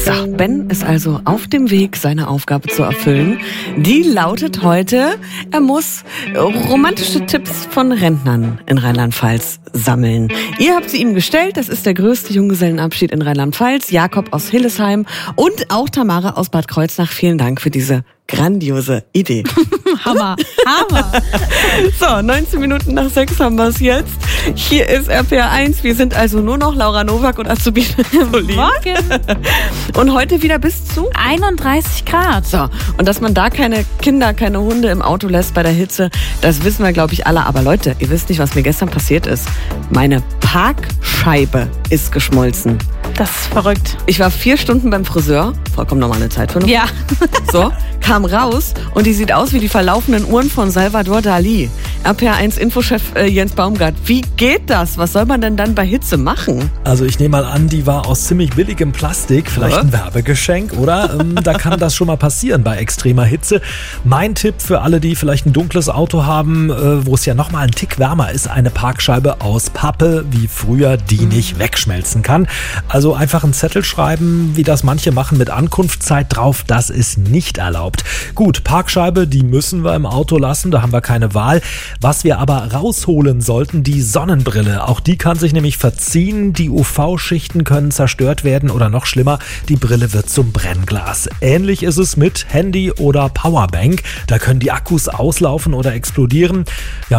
So, Ben ist also auf dem Weg, seine Aufgabe zu erfüllen. Die lautet heute, er muss romantische Tipps von Rentnern in Rheinland-Pfalz sammeln. Ihr habt sie ihm gestellt, das ist der größte Junggesellenabschied in Rheinland-Pfalz, Jakob aus Hillesheim und auch Tamara aus Bad Kreuznach. Vielen Dank für diese grandiose Idee. Hammer. So, 19 Minuten nach 6 haben wir es jetzt. Hier ist RPR 1. Wir sind also nur noch Laura Nowak und Azubine Solin. Morgen. Und heute wieder bis zu 31 Grad. So, und dass man da keine Kinder, keine Hunde im Auto lässt bei der Hitze, das wissen wir, glaube ich, alle. Aber Leute, ihr wisst nicht, was mir gestern passiert ist. Meine Parkscheibe ist geschmolzen. Das ist verrückt. Ich war 4 Stunden beim Friseur, vollkommen normale Zeit für eine Ja. So, kam raus und die sieht aus wie die verlaufenden Uhren von Salvador Dali. RPR1 Infochef Jens Baumgart, wie geht das? Was soll man denn dann bei Hitze machen? Also ich nehme mal an, die war aus ziemlich billigem Plastik, vielleicht ein Werbegeschenk, oder? Da kann das schon mal passieren bei extremer Hitze. Mein Tipp für alle, die vielleicht ein dunkles Auto haben, wo es ja nochmal einen Tick wärmer ist, eine Parkscheibe aus Pappe, wie früher, die nicht wegschmelzen kann. Also einfach einen Zettel schreiben, wie das manche machen, mit Ankunftszeit drauf, das ist nicht erlaubt. Gut, Parkscheibe, die müssen wir im Auto lassen, da haben wir keine Wahl. Was wir aber rausholen sollten, die Sonnenbrille. Auch die kann sich nämlich verziehen, die UV-Schichten können zerstört werden oder noch schlimmer, die Brille wird zum Brennglas. Ähnlich ist es mit Handy oder Powerbank. Da können die Akkus auslaufen oder explodieren. Ja,